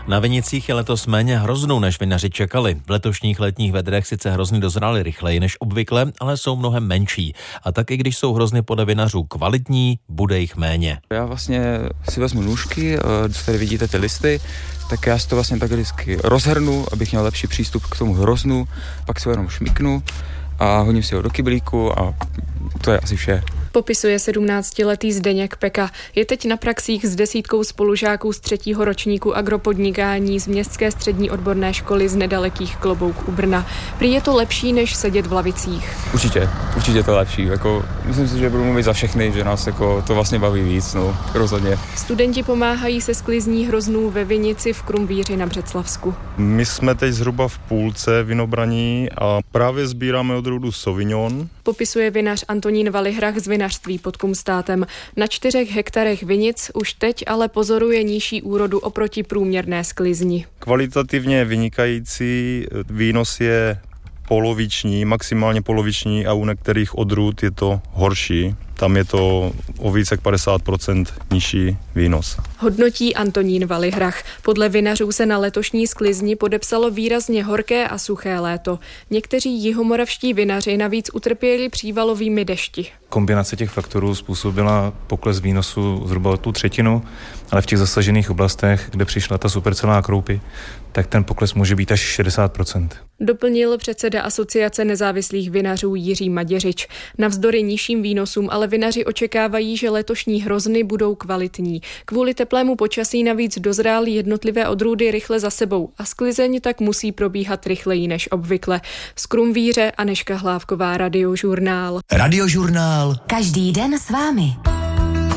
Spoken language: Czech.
Na vinicích je letos méně hroznů, než vinaři čekali. V letošních letních vedrech sice hrozny dozrály rychleji než obvykle, ale jsou mnohem menší. A tak i když jsou hrozny podle vinařů kvalitní, bude jich méně. Já vlastně si vezmu nůžky, tady vidíte ty listy, tak já si to vlastně tak vždycky rozhrnu, abych měl lepší přístup k tomu hroznu, pak si ho jenom šmiknu a hodím si ho do kyblíku a to je asi vše. Popisuje 17letý Zdeněk Peka. Je teď na praxích s 10 spolužáků z 3. ročníku agropodnikání z Městské střední odborné školy z nedalekých Klobouk u Brna. Prý je to lepší, než sedět v lavicích. Určitě to je lepší. Myslím si, že budu mluvit za všechny, že nás to vlastně baví víc, rozhodně. Studenti pomáhají se sklizní hroznů ve vinici v Krumvíři na Břeclavsku. My jsme teď zhruba v půlce vinobraní a právě sbíráme odrůdu Sauvignon. Popisuje vinař Antonín Valihrach z vinařství pod Kumstátem. Na 4 hektarech vinic už teď ale pozoruje nižší úrodu oproti průměrné sklizni. Kvalitativně vynikající výnos je poloviční, maximálně poloviční a u některých odrůd je to horší. Tam je to o více jak 50% nižší výnos. Hodnotí Antonín Valihrach. Podle vinařů se na letošní sklizni podepsalo výrazně horké a suché léto. Někteří jihomoravští vinaři navíc utrpěli přívalovými dešti. Kombinace těch faktorů způsobila pokles výnosu zhruba o tu 1/3, ale v těch zasažených oblastech, kde přišla ta supercelá kroupy, tak ten pokles může být až 60%. Doplnil předseda Asociace nezávislých vinařů Jiří Maděřič. Navzdory nižším výnosům ale vinaři očekávají, že letošní hrozny budou kvalitní. Kvůli teplému počasí navíc dozrály jednotlivé odrůdy rychle za sebou a sklizeň tak musí probíhat rychleji než obvykle. Z Krumvíře Anežka Hlávková, Radiožurnál. Každý den s vámi.